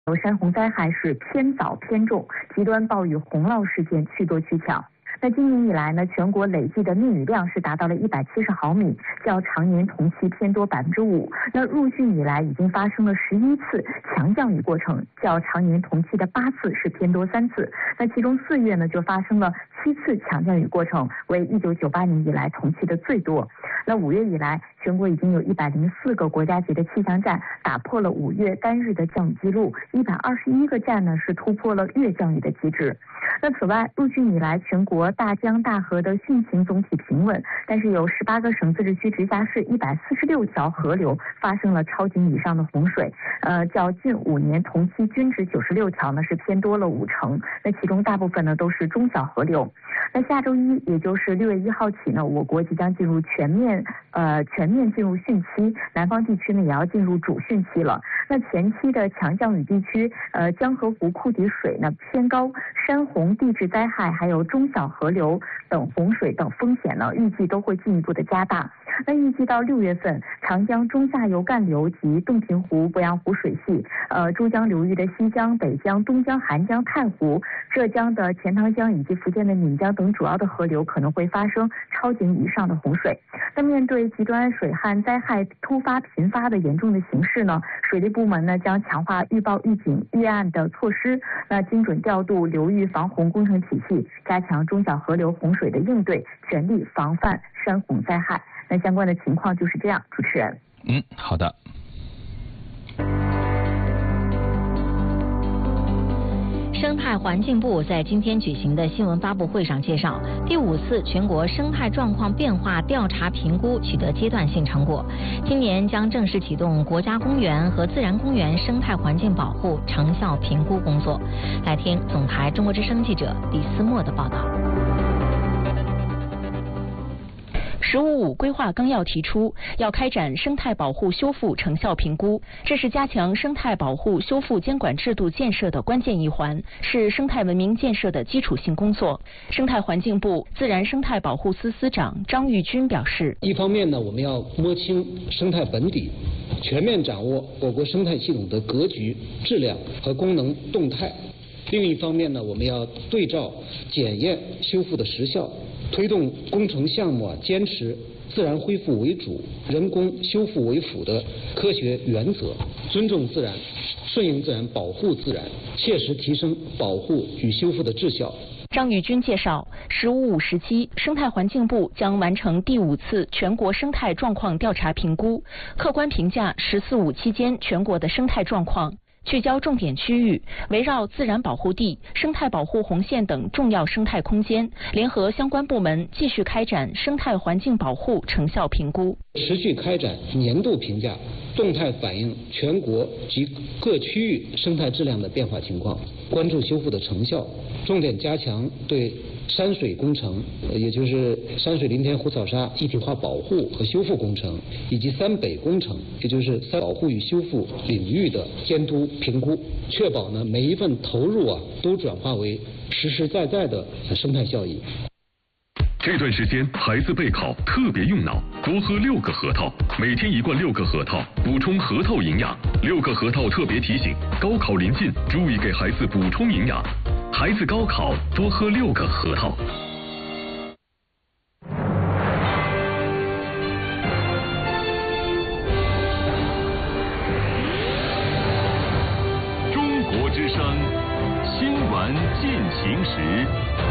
山洪灾害是偏早偏重，极端暴雨洪涝事件趋多趋强。那今年以来呢，全国累计的密雨量是达到了170毫米，较常年同期偏多5%。那入汛以来已经发生了11次强降雨过程，较常年同期的8次是偏多3次。那其中4月呢就发生了7次强降雨过程，为1998年以来同期的最多。那5月以来，全国已经有104个国家级的气象站打破了5月单日的降雨记录，121个站呢是突破了月降雨的极值。那此外，入汛以来，全国大江大河的汛情总体平稳，但是有18个省、自治区、直辖市146条河流发生了超警以上的洪水，较近5年同期均值96条呢是偏多了50%。那其中大部分呢都是中小河流。那下周一，也就是6月1号起呢，我国即将进入全面进入汛期，南方地区呢也要进入主汛期了。那前期的强降雨地区，江河湖库底水呢偏高，山洪、地质灾害还有中小河流等洪水等风险呢，预计都会进一步的加大。那预计到6月份，长江中下游干流及洞庭湖、鄱阳湖水系，珠江流域的西江、北江、东江、韩江、太湖、浙江的钱塘江以及福建的岷江等主要的河流可能会发生超警以上的洪水。那面对极端水旱灾害突发频发的严重的形势呢，水利部门呢将强化预报、预警、预案的措施，那精准调度流域防洪工程体系，加强中小河流洪水的应对，全力防范山洪灾害。那相关的情况就是这样，主持人。 好的。 生态环境部在今天举行的新闻发布会上介绍，第5次全国生态状况变化调查评估取得阶段性成果，今年将正式启动国家公园和自然公园生态环境保护成效评估工作。来听总台中国之声记者李思墨的报道。 “15+5”规划纲要提出，要开展生态保护修复成效评估，这是加强生态保护修复监管制度建设的关键一环，是生态文明建设的基础性工作。生态环境部自然生态保护司司长张玉军表示， 一方面呢，我们要摸清生态本底，全面掌握我国生态系统的格局、质量和功能动态；另一方面呢，我们要对照检验修复的时效，推动工程项目坚持自然恢复为主、人工修复为辅的科学原则，尊重自然、顺应自然、保护自然，切实提升保护与修复的质效。 张玉军介绍，“15+5”时期，生态环境部将完成第5次全国生态状况调查评估，客观评价“14+5”期间全国的生态状况。聚焦重点区域，围绕自然保护地、生态保护红线等重要生态空间，联合相关部门继续开展生态环境保护成效评估， 持续开展年度评价，动态反映全国及各区域生态质量的变化情况，关注修复的成效，重点加强对山水工程，也就是山水林田湖草沙一体化保护和修复工程，以及三北工程，也就是保护与修复领域的监督评估，确保呢每一份投入都转化为实实在在的生态效益。 这段时间孩子备考特别用脑，多喝6个核桃，每天1罐6个核桃，补充核桃营养。6个核桃特别提醒，高考临近，注意给孩子补充营养。孩子高考多喝6个核桃。 中国之声新闻进行时。